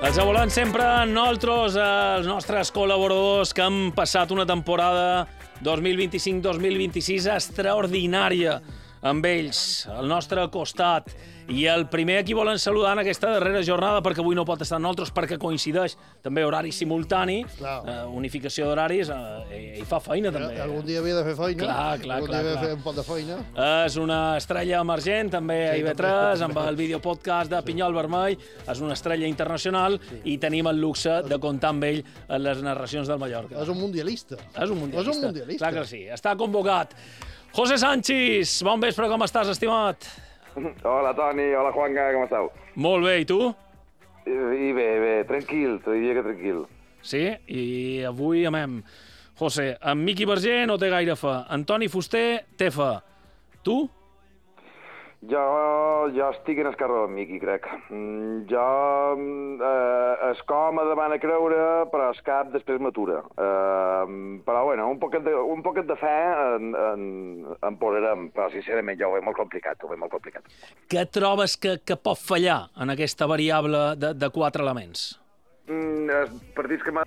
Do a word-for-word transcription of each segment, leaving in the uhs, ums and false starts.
Els volen sempre nosaltres, els nostres col·laboradors que han passat una temporada dos mil vint-i-cinc dos mil vint-i-sis extraordinària amb ells, al nostre costat. I el primer a qui volen saludar en aquesta darrera jornada, perquè avui no pot estar amb nosaltres, perquè coincideix també horari simultani, eh, unificació d'horaris, eh, i fa feina també. Algun dia havia de fer feina. Clar, clar, Algun clar, dia havia de clar. fer un pot de feina. És una estrella emergent, també a I B tres, amb el videopodcast de Pinyol Vermell. És una estrella internacional i tenim el luxe de comptar amb ell en les narracions del Mallorca. És un mundialista. És un mundialista. És un mundialista. Clar que sí. Està convocat. José Sánchez, bon vespre, com estàs, estimat? Hola, Toni. Hola, Juanga, com esteu? Molt bé, i tu? I, i bé, bé, tranquil, te diria que tranquil. Sí, i avui amem. José, en Miqui Verger no té gaire fa. Antoni Fuster té fa. Tu? Jo, jo estic en el carro amb Miqui, crec. Mm, Jo eh, es com a davant a creure, però el cap després m'atura. Eh, però, bueno, un poquet de, un poquet de fe en, en, en posarem, però sincerament jo ho veig molt complicat, ho veig molt complicat. Què trobes que, que pot fallar en aquesta variable de, de quatre elements? Mm, els partits que m'ha...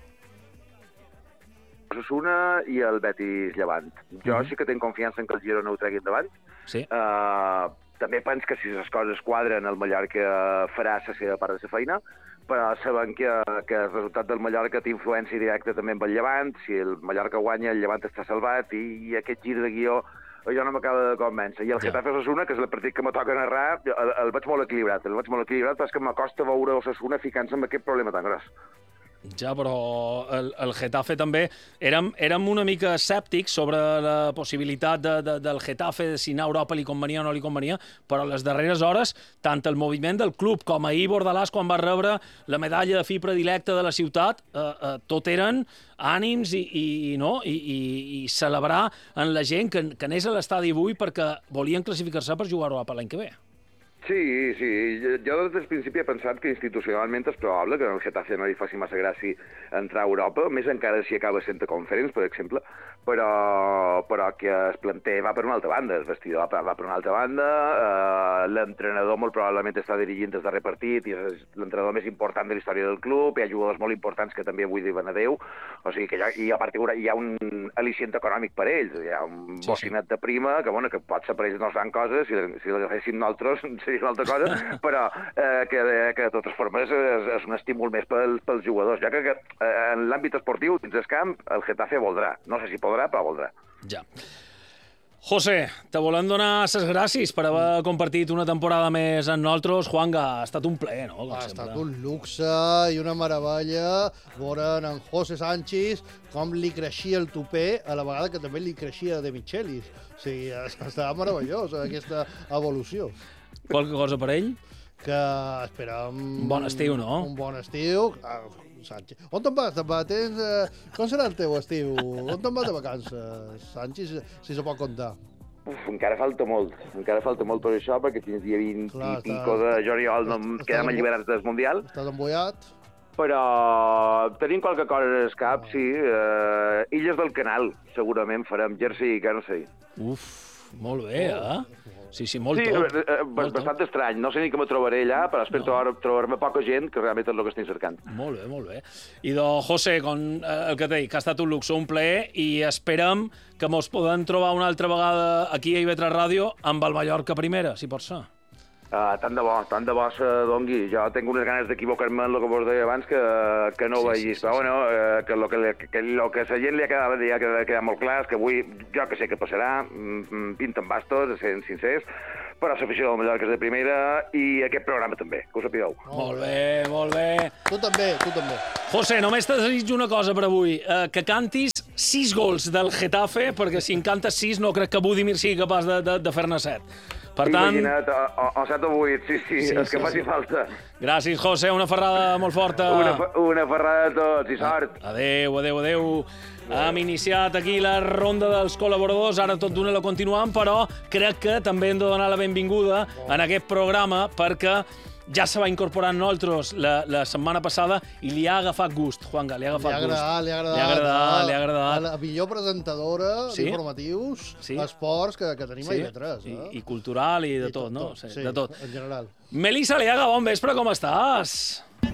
Osasuna i el Betis Llevant. Jo Mhm. sí que tinc confiança en que el Girona ho tregui endavant. Sí. Uh, també penso que si les coses quadren el Mallorca farà la seva part de la feina, però sabem que, que el resultat del Mallorca té influència directa també amb el Llevant. Si el Mallorca guanya, el Llevant està salvat, i, i aquest gir de guió jo no m'acaba de convèncer. I el Ja. Getafe Osasuna, que és el partit que me toca narrar, el, el veig molt equilibrat. El veig molt equilibrat, però és que m'acosta veure Osasuna ficant-se amb aquest problema tan gros. Ja, però el, el Getafe també... Érem, érem una mica escèptics sobre la possibilitat de, de, del Getafe, de si anar a Europa li convenia o no li convenia, però a les darreres hores, tant el moviment del club com ahir Bordalàs, quan va rebre la medalla de fi predilecta de la ciutat, eh, eh, tot eren ànims i, i, i, no? I, i, i celebrar en la gent que, que anés a l'estadi avui perquè volien classificar-se per jugar a Europa l'any que ve. Sí, sí. Jo des del principi he pensat que institucionalment és probable que el Getafe no li faci massa gràcia entrar a Europa, més encara si acaba sent a Conference, per exemple, però, però que el planter va per una altra banda, el vestidor va per una altra banda, eh, l'entrenador molt probablement està dirigint des darrer partit i és l'entrenador més important de la història del club, hi ha jugadors molt importants que també avui diuen adeu, o sigui que hi ha, i a part hi ha un al·licient econòmic per ells, hi ha un Sí, bocinat de prima, que, bueno, que pot ser per ells no fan coses, si, si l'agaféssim nosaltres seria una altra cosa, però eh, que, que de totes formes és, és un estímul més pels, pels jugadors. Ja que, que eh, en l'àmbit esportiu, dins el camp, el Getafe voldrà. No sé si podrà, però voldrà. Ja. José, te volem donar les gràcies per haver compartit una temporada més amb nosaltres. Juanga, ha estat un plaer, no? Com Ha sempre. estat un luxe i una meravella veure en José Sánchez com li creixia el tupé a la vegada que també li creixia De Michelis. O sigui, estava meravellós aquesta evolució. Qualque cosa per ell? Que esperem... Un bon estiu, no? Un bon estiu. Ah, Sánchez. On te'n vas? Te'n vas? Tens, eh, com serà el teu estiu? On te'n vas de vacances, Sánchez, si se pot contar? Uf, encara falta molt. Encara falta molt per això, perquè fins dia vint Clar, i pico de juliol no estàs- quedem estàs- alliberats del Mundial, Estàs embullat? però tenim qualque cosa al cap, sí. Eh, Illes del Canal, segurament farem Jersey i Guernsey. Uf, molt bé, eh? Sí, sí, molt Sí, top. eh, eh, Molt top. bastant estrany. No sé ni que me trobaré allà, però espero No. trobar- trobar-me poca gent, que realment és el que estic cercant. Molt bé, molt bé. I de José, con, eh, el que t'he dit, que ha estat un luxe, un plaer, i esperem que mos podem trobar una altra vegada aquí a I B tres Ràdio amb el Mallorca Primera, si pot ser. Uh, tant de bo, tant de bo se dongui. Jo tinc unes ganes d'equivocar-me en el que vos deia abans que, que no ho Sí, sí, vegis. sí, Però sí. bueno, eh, que lo que, li- que, que lo que a la gent li ha quedat, li ha quedat, quedat molt clar és que avui, jo que sé què passarà, mm, pinten bastos, sent sincers, però l'afició del Mallorca és de primera i aquest programa també, que ho sapigueu. Molt bé, molt bé. Tu també, tu també. José, només te desitjo una cosa per avui, eh, que cantis sis gols del Getafe, perquè si en cantes sis no crec que Budimir sigui capaç de, de, de fer-ne set. Per tant, Imagina't, o, o, o set o vuit, sí, sí, Sí, sí, és sí, que faci sí. falta. gràcies, José, una ferrada molt forta. Una, fe- una ferrada a tots i sort. Adéu, adéu, adéu. Hem iniciat aquí la ronda dels col·laboradors, ara tot d'una la continuam, però crec que també hem de donar la benvinguda en aquest programa perquè ja se va incorporar amb nosaltres la, la setmana passada i li ha agafat gust, Juanga, li ha Li agafat ha agradat, li ha agradat. Li ha agradat, li ha agradat. La millor presentadora Sí? d'informatius, Sí? esports que, que tenim a I B tres. I, Eh? i cultural i de I tot, no? Sí, sí, de tot. en general. Melissa Aliaga, bon vespre, com estàs? Hem de veure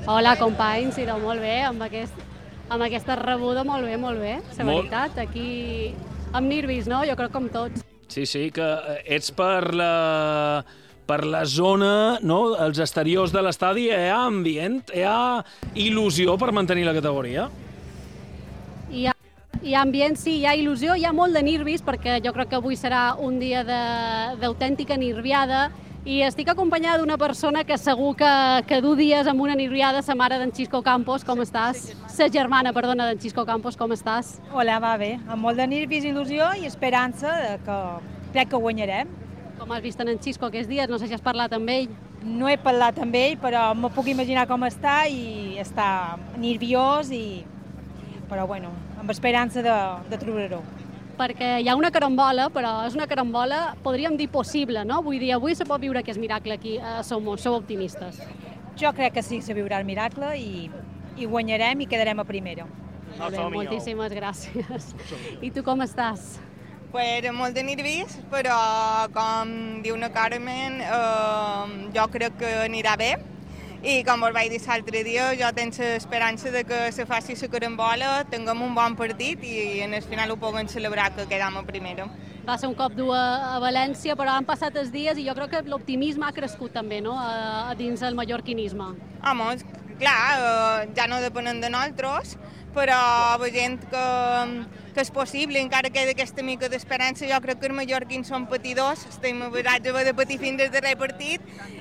Hola, companys, idò molt bé, amb, aquest, amb aquesta rebuda molt bé, molt bé, la Molt. veritat. Aquí, amb nervis, no? Jo crec com tots. Sí, sí, que ets per la, per la zona, no?, els exteriors de l'estadi, hi ha ambient, hi ha il·lusió per mantenir la categoria? Hi ha, hi ha ambient, sí, hi ha il·lusió, hi ha molt de nervis, perquè jo crec que avui serà un dia de- d'autèntica nerviada, i estic acompanyada d'una persona que segur que, que du dies amb una nerviada, sa mare d'en Xisco Campos, com estàs? Sa germana, perdona, d'en Xisco Campos, com estàs? Hola, va bé. Amb molt de nervis, il·lusió i esperança de que crec que guanyarem. Com has vist en Xisco aquests dies? No sé si has parlat amb ell. No he parlat amb ell, però me puc imaginar com està i està nerviós, i... però bueno, amb esperança de, de trobar-ho. Perquè hi ha una carambola, però és una carambola, podríem dir, possible, no? Vull dir, avui se pot viure aquest miracle aquí a Somos, sou optimistes. Jo crec que sí que se viurà el miracle i, i guanyarem i quedarem a primera. Molt bé, moltíssimes gràcies. I tu com estàs? Pues molt de nervis, però com diu la Carmen, eh, jo crec que anirà bé. I com us vaig dir l'altre dia, jo tinc l'esperança de que se faci la carambola, tinguem un bon partit i en el final ho puguem celebrar que quedam a primera. Va ser un cop dur a, a València, però han passat els dies i jo crec que l'optimisme ha crescut també, no?, a, a dins el mallorquinisme. Home, clar, eh, ja no depenem de nosaltres, però veient que, que és possible, encara queda aquesta mica d'esperança, jo crec que els mallorquins són patidors, estem avisats a haver de patir fins al darrer partit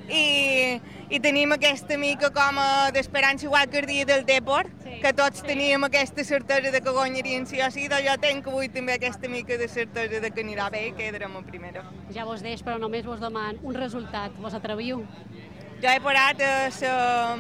i, i tenim aquesta mica com a d'esperança, igual que el dia del Depor, Sí, que tots sí. teníem aquesta certesa de que guanyarien sí o sí, doncs jo tinc avui també aquesta mica de certesa de que anirà bé i quedarem a primera. Ja vos deix, però només vos deman un resultat. Vos atreviu? Jo he posat a la,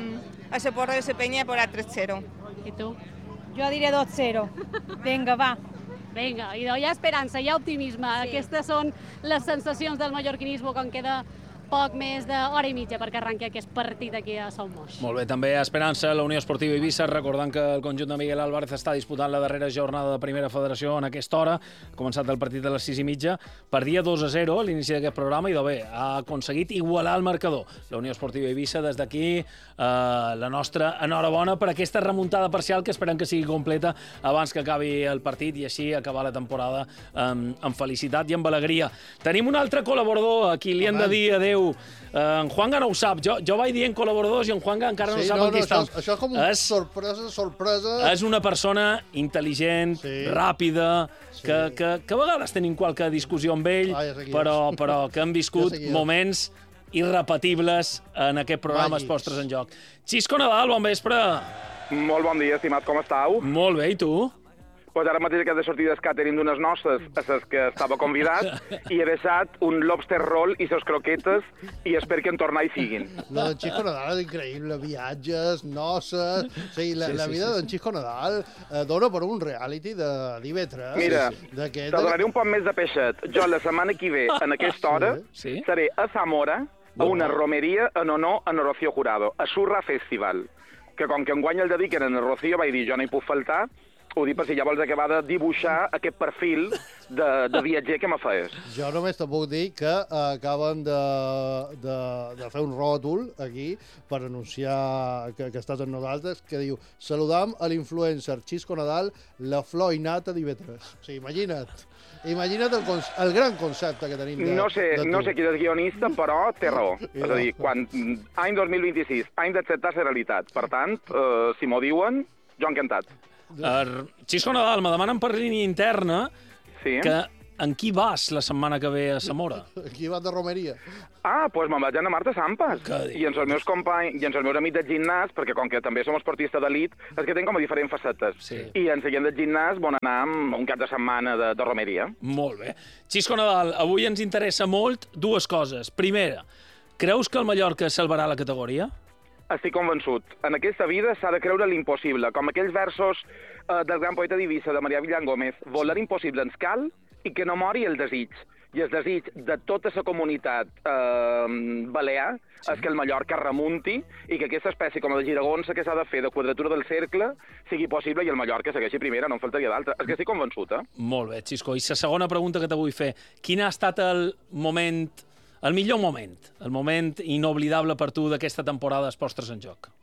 a la porra de la penya, he posat tres zero. I tu? Jo diré dos zero. Vinga, va. Vinga, i hi ha esperança, hi ha optimisme. Sí. Aquestes són les sensacions del mallorquinisme quan queda poc més d'hora i mitja perquè arrenqui aquest partit aquí a Somos. Molt bé, també esperança la Unió Esportiva Eivissa, recordant que el conjunt de Miguel Álvarez està disputant la darrera jornada de Primera Federació en aquesta hora, ha començat el partit a les sis i mitja, perdia dos a zero a l'inici d'aquest programa i, de bé, ha aconseguit igualar el marcador. La Unió Esportiva Eivissa, des d'aquí, eh, la nostra enhorabona per aquesta remuntada parcial que esperem que sigui completa abans que acabi el partit i així acabar la temporada amb, amb felicitat i amb alegria. Tenim un altre col·laborador a qui li hem de dir adéu. Uh, en Juanga no ho sap. Jo, jo vaig dient col·laboradors i en Juanga encara no Sí, sap no, en qui no, està. això, això és com una És- sorpresa, sorpresa. És una persona intel·ligent, Sí. ràpida, Sí. que, que, que a vegades tenim qualque discussió amb ell, Ah, ja sé qui però, és. però que han viscut Ja sé qui és. moments irrepetibles en aquest programa Màgics. Postres en Joc. Xisco Nadal, bon vespre. Molt bon dia, estimat, com estàu? Molt bé, i tu? Pues ara mateix acabo de sortir del càtering d'unes nostres a les que estava convidat i he deixat un lobster roll i ses croquetes i espero que en tornar hi siguin. La d'en Xisco Nadal és increïble, viatges, noces... O sigui, la, Sí, la sí, vida sí, d'en Xisco Nadal eh, dona per un reality de d'I V tres. Mira, d'aquest- te donaré un poc més de peixet. Jo la setmana que ve, en aquesta hora, Sí. seré a Zamora a una romeria en honor a Rocío Jurado, a Surra Festival, que com que enguany el dediquen a Rocío, vaig dir, jo no hi puc faltar, ho dic per si llavors acabar de dibuixar aquest perfil de, de viatger que me feies. Jo només te puc dir que eh, acaben de, de, de fer un ròtol aquí per anunciar que, que estàs amb nosaltres, que diu saludam a l'influencer Xisco Nadal, la flor innata d'I V tres. O sigui, imagina't. Imagina't el, conce- el gran concepte que tenim de, No sé, de tu. no sé qui és guionista, però té raó. És a dir, quan, any dos mil vint-i-sis, any d'acceptar la realitat. Per tant, eh, si m'ho diuen, jo encantat. Er, Xisco Nadal, me demanen per línia interna Sí? que en qui vas la setmana que ve a Zamora? Aquí vas de romeria. Ah, doncs pues me'n vaig anar a Marta Sampas. Què dius? I ens els meus companys, i ens els meus amics del gimnàs, perquè com que també som esportistes d'elit, és que tenen com a diferents facetes. Sí. I ens seguint del gimnàs bon anar amb un cap de setmana de, de romeria. Molt bé. Xisco Nadal, avui ens interessa molt dues coses. Primera, creus que el Mallorca salvarà la categoria? Estic convençut. En aquesta vida s'ha de creure l'impossible, com aquells versos eh, del gran poeta d'Eivissa, de Marià Villan Gómez. Voler impossible ens cal i que no mori el desig. I el desig de tota la comunitat eh, balear sí. és que el Mallorca remunti i que aquesta espècie com la de giragonsa que s'ha de fer de quadratura del cercle sigui possible i el Mallorca segueixi primera, no en faltaria d'altra. És que estic convençut, eh? Molt bé, Xisco. I la segona pregunta que te vull fer. Quin ha estat el moment, el millor moment, el moment inoblidable per tu d'aquesta temporada d'Postres en Joc?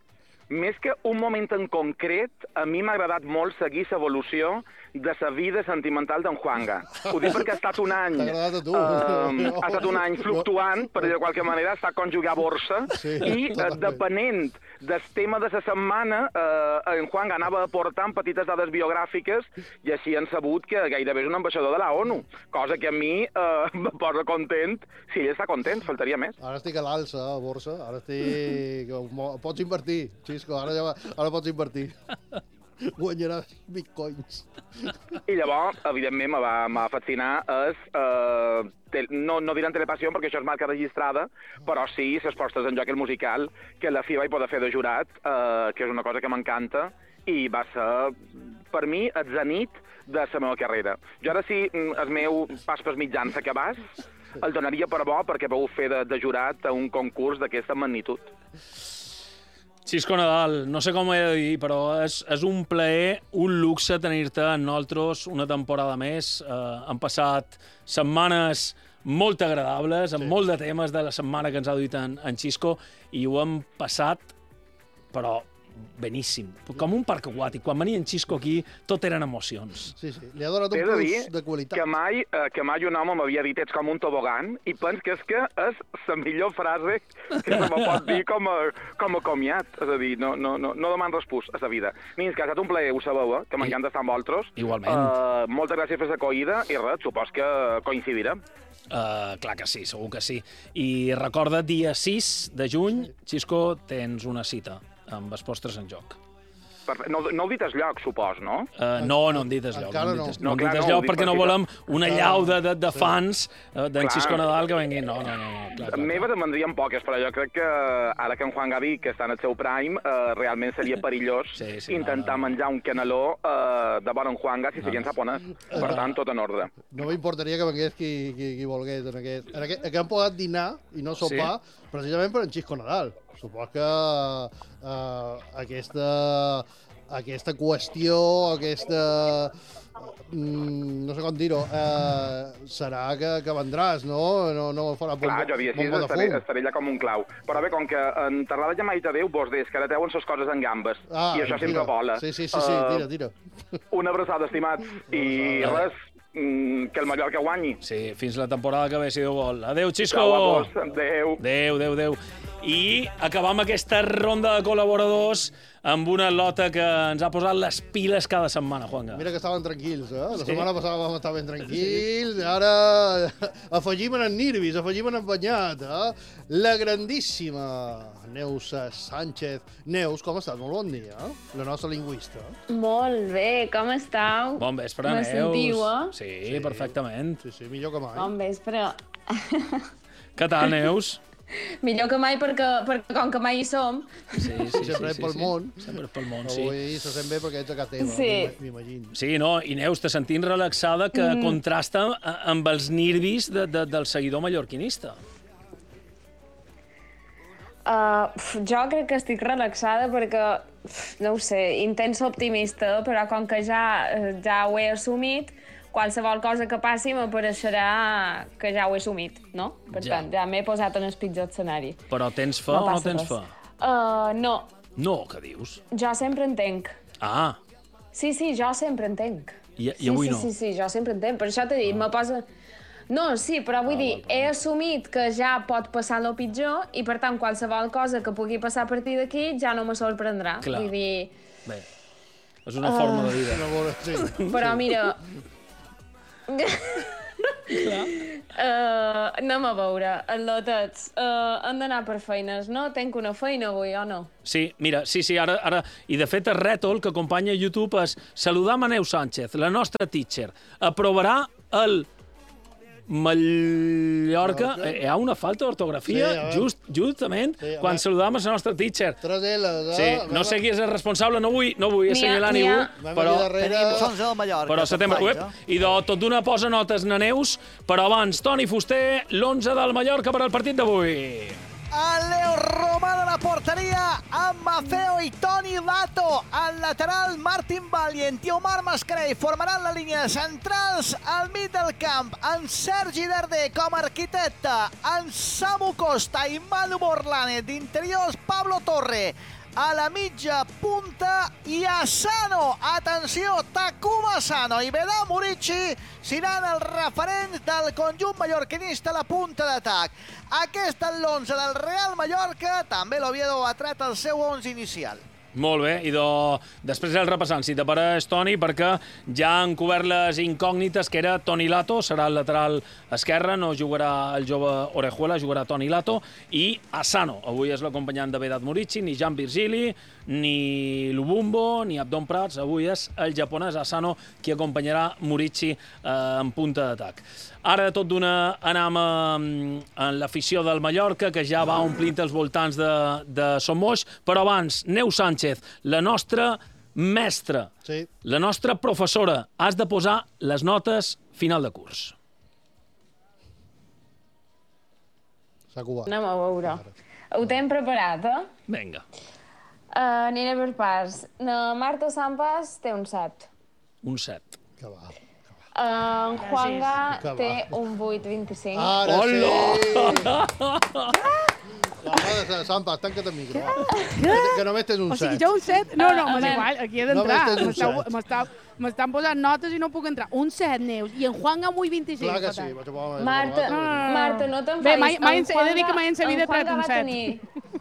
més que un moment en concret, a mi m'ha agradat molt seguir l'evolució de la vida sentimental d'en Juanga. Ho dic perquè ha estat un any... T'ha agradat a tu. Uh, ha estat un any fluctuant, per dir de qualque manera, ha estat conjugar borsa, Sí, i uh, totalment. depenent del tema de la setmana, uh, en Juanga anava aportant petites dades biogràfiques i així han sabut que gairebé és un ambaixador de la ONU, cosa que a mi uh, me posa content, si ell està content, faltaria més. Ara estic a l'alça, a borsa. Ara estic... Pots invertir, Xisco, ara, ja va... ara pots invertir. Guanyaràs bitcoins. I llavors, evidentment, me va, me va fascinar és, eh, te, no, no diran telepassió perquè això és marca registrada, però sí les postes en joc el musical, que a la fi vaig poder fer de jurat, eh, que és una cosa que m'encanta, i va ser, per mi, el zenit de la meva carrera. Jo ara sí, el meu pas pels mitjans acabàs, el donaria per bo perquè vau fer de, de jurat a un concurs d'aquesta magnitud. Xisco Nadal, no sé com ho he de dir, però és, és un plaer, un luxe tenir-te amb nosaltres una temporada més. Eh, han passat setmanes molt agradables, amb sí. molt de temes de la setmana que ens ha duit en, en Xisco, i ho hem passat, però beníssim. Com un parc aquàtic. Quan venia en Xisco aquí, tot eren emocions. Sí, sí. Li ha donat un He de plus dir de qualitat. que mai, eh, que mai un home m'havia dit ets com un tobogan, i pens que és que és la millor frase que se me pot dir com a, com a comiat. És a dir, no, no, no, no deman respús a la vida. Nins, que ha estat un plaer, ho sabeu, eh? Que m'encanta estar amb vosaltres. Igualment. Uh, moltes gràcies per l'acollida i res, supos que coincidirem. Uh, clar que sí, segur que sí. I recorda, dia sis de juny, Xisco, tens una cita amb els postres en joc. Perfecte. No, no heu dit el lloc, supos, no? Uh, no, no hem dit el lloc. Encara no. no. Hem dit, No, no, hem clar, dit el no, lloc ho dic perquè no perquè- volem una llau de, de, de fans uh, d'en Clar. Xisco Nadal que venguin. No, no, no. no. Clar, clar, Meves clar. en vendrien poques, però jo crec que ara que en Juan Gavi, que està en el seu prime, eh, realment seria perillós Sí, sí, intentar no, no. menjar un caneló eh, de bon en Juanga si seguien japonès. Per tant, tot en ordre. No m'importaria que vengués qui, qui, qui volgués en aquest... En aquest que hem pogut dinar i no sopar, sí. precisament per en Xisco Nadal. Supos que uh, aquesta, aquesta qüestió, aquesta... Mm, no sé com dir-ho, uh, serà que, que vendràs, no? No, no farà Clar, jo dia sis bomba de estaré, fum. estaré allà com un clau. Però bé, com que en Terrada ja mai de Déu, vos des, que ara teuen ses coses en gambes. Ah, I això tira. sempre vola. Sí, sí, sí, sí, Eh, tira, tira. Una abraçada, estimats. I res, mm, que el Mallorca guanyi. Sí, fins la temporada que ve, si Déu vol. Adéu, Xisco! Ciao a vos. Adéu. Adéu, adéu, adéu. I acabam aquesta ronda de col·laboradors amb una lota que ens ha posat les piles cada setmana, Juanga. Mira que estaven tranquils, eh? La Sí. setmana passada vam estar ben tranquils, i ara afegim en Nirvis, afegim en Banyat, eh? La grandíssima Neus Sánchez. Neus, com estàs? Molt bon dia, eh? La nostra lingüista. Molt bé, com estàu? Bon vespre, Me Neus. sentiu, eh? Sí, Sí. perfectament. Sí, sí, millor que mai. Bon vespre. Què tal, Neus? Millor que mai perquè, perquè com que mai hi som. Sí, sí, Sempre és pel món. Sempre és pel món, sí. Avui se sent bé perquè ets a casa teva, Sí. m'imagino. Sí, no, i Neus, te sentint relaxada que mm. contrasta a- amb els nervis de, de, del seguidor mallorquinista. Uh, pf, jo crec que estic relaxada perquè, pf, no ho sé, intensa optimista, però com que ja, eh, ja ho he assumit, qualsevol cosa que passi m'apareixerà que ja ho he assumit, no? Per Ja. tant, ja m'he posat en el pitjor escenari. Però tens fa o no passa tens res. fa? Uh, no, No, què dius? jo sempre entenc. Ah, Sí, sí, jo sempre entenc. I- i sí, avui sí, no? Sí, sí, jo sempre entenc. Per això t'he dit, me posa... No, sí, però vull Ah, dir, val, val. he assumit que ja pot passar el pitjor i, per tant, qualsevol cosa que pugui passar a partir d'aquí ja no me sorprendrà. Clar. Vull dir... bé, és una forma de vida. Una bona... Sí. Però mira... uh, anem a veure, els lotets. Uh, hem d'anar per feines, no? Tenc una feina avui, o no? Sí, mira, sí, sí, ara... ara I, de fet, el rètol que acompanya YouTube és saludar a Neus Sánchez, la nostra teacher. Aprovarà el Mallorca... Mallorca. Eh, Hi ha una falta d'ortografia, Sí, a veure. just, justament, Sí, a quan veure. saludam a la nostra teacher. Tres L's, eh? Sí, no sé qui és el responsable, no vull, no vull N'hi ha- assenyalar n'hi ha- ningú, Vam però... aquí darrere... Tenim sons del Mallorca. Però setembre companys, web, i de tot d'una posa notes na Neus, però abans, Toni Fuster, l'onze del Mallorca per al partit d'avui. El Leo Romà de la porteria amb Mafeo i Toni Lato. Al lateral, Martin Valient i Omar Mascarell formaran la línia de centrals al mig del camp. En Sergi Darder com a arquitecte, en Samu Costa i Manu Borlane d'interiors, Pablo Torre. a la mitja punta i Asano, atenció, Takuma Asano i Vedà Murici seran els referents del conjunt mallorquinista a la punta d'atac. Aquest és l'onze del Real Mallorca, també l'Oviedo ha tret el seu onze inicial. Molt bé, i do... després el repassant, si t'apareix, Toni, perquè ja han cobert les incògnites, que era Toni Lato, serà el lateral esquerre, no jugarà el jove Orejuela, jugarà Toni Lato, i Asano. Avui és l'acompanyant de Vedat Murici, ni Jan Virgili, ni Lubumbo, ni Abdon Prats. Avui és el japonès Asano qui acompanyarà Murici eh, en punta d'atac. Ara, tot d'una, anem a l'afició del Mallorca, que ja va omplint els voltants de, de Sommoix, però abans, Neus Sánchez, la nostra mestra, sí. la nostra professora, has de posar les notes final de curs. S'ha acabat. Anem a veure. Ho tenim preparat, eh? Vinga. Uh, aniré per parts. La Marta Sampas té un set. Un set. Que va. Uh, Juanga Que té va. un vuit vint-i-cinc. Ara Hola! sí! La mare de Sampa, tanca't el micro. Que, que només tens un O sigui, set. jo un set... No, no, Ah, m'és a igual, aquí he Només d'entrar. tens un M'estau- set. m'estau- M'estan posant notes i no puc entrar. Un set, Neus. I en Juan amb un vint-i-cinc. Clar que per sí. tant. vaig a posar- Marta, no, no, no. Marta, no te'n Bé, facis. mai- mai En en- he de dir que mai en sa vida en he tret Juanga un va set. tenir-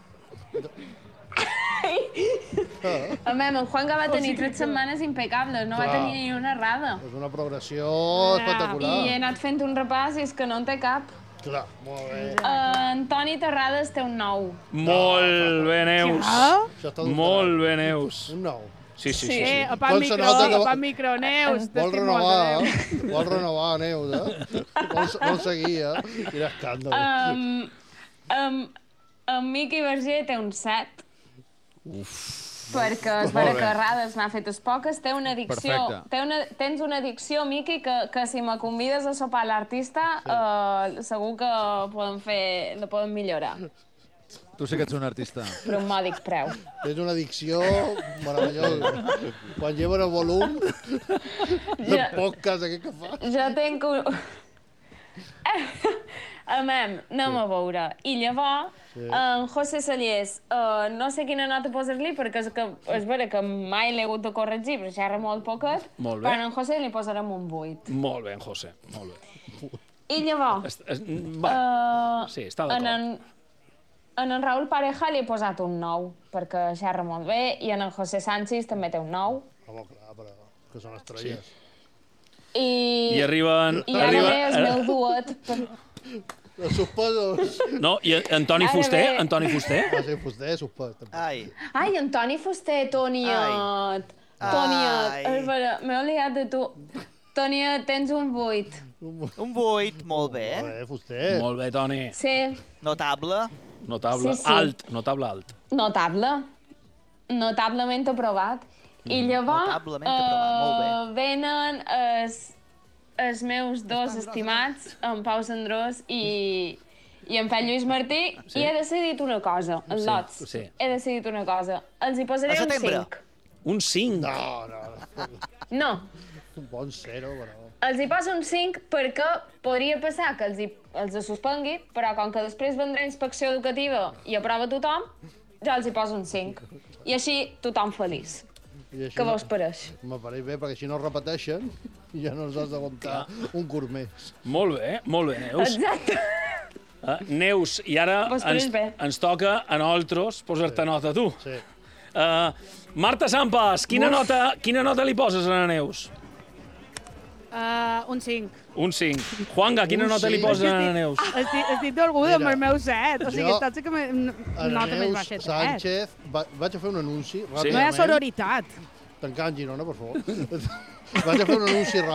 A mi, en Juanga va tenir tres setmanes impecables, no va Clar. tenir ni una errada. És una progressió espectacular. I he anat fent un repàs i és que no en té cap. Clar, molt bé. Uh, Antoni Terrades té un nou. Molt bé, Neus. Ah? Això està adulterat. Molt bé, Neus. Un nou. Sí, sí, sí. Sí. sí. Eh, a pan Com se micro, nota que- a pan micro, Neus. Vol t'estic renovar, molt, eh? Vol renovar, Neus, eh? Vol, vol seguir, eh? Quin escàndol. Um, um, en Miqui Verger té un set. Perquè es veure bé. que errades n'ha fetes poques. Té una addicció... Perfecte. Té una, tens una addicció, Miqui, que, que si me convides a sopar a l'artista, uh, segur que podem fer, la podem millorar. Tu sí que ets un artista. Per un mòdic preu. És una addicció meravellosa. Quan lleven el volum del Ja. podcast aquest que fa. Jo tinc un... Amem, anem a veure. I llavors, Sí. en José Sallés, uh, no sé quina nota posar-li, perquè és, que, és vera que mai l'he hagut de corregir, però xerra molt poquet, Molt bé. però en José li posarem un vuit. Molt bé, José. Molt bé. I llavors, Es, es, va. uh, Sí, està en, d'acord. en, en en Raúl Pareja li he posat un nou, perquè xerra molt bé, i en en José Sánchez també té un nou. Home, clar, però que són estrelles. I, I arriben... i ara arriba, ve el meu duet. Per... Els suspesos. No, i Antoni Ara Fuster? ve- Antoni Fuster? Ah, sí, Fuster, suspès. també. Ai, Ai, Antoni Fuster, Toniet. Ai. Toniet. Ai. Espera, m'he oblidat de tu. Toniet, tens un vuit. un vuit, molt bé. Molt bé, Fuster. Molt bé, Toni. Sí, Notable. Notable. Sí, sí. Alt, notable alt. notable. Notablement aprovat. I llavors Notablement aprovat, molt bé. eh, venen els, els meus dos estimats, en Pau Sandrós i, i en Pep Lluís Martí, Sí. i he decidit una cosa, els Sí, lots. sí. He decidit una cosa. Els hi posaré A un setembre. cinc. Un cinc. No, no, no. No, Un bon zero, però... els hi poso un cinc perquè podria passar que els, hi, els hi suspengui, però com que després vendrà inspecció educativa i aprova tothom, jo els hi poso un cinc. I així tothom feliç. I així Què no- vos pareix? Me pareix bé, perquè si no repeteixen, ja no ens has d'aguantar un curt més. Molt bé, molt bé, Neus. Exacte. Uh, Neus, i ara Vos ens, pareix bé. ens toca a nosaltres posar-te nota tu. Sí. Uh, Marta Sampas, quina nota, quina nota li poses a la Neus? Uh, un cinc. Un cinc. Juanga, quina Un nota li cinc. poses a la Neus? Estic, estic d'orgull amb Mira, el meu set. O sigui, jo- està sí que me, A la nota més Neus baixa. Sánchez, va, vaig a fer un anunci No hi ha ràpidament. sororitat. Tancant Girona, per favor. Vaig a fer un anunci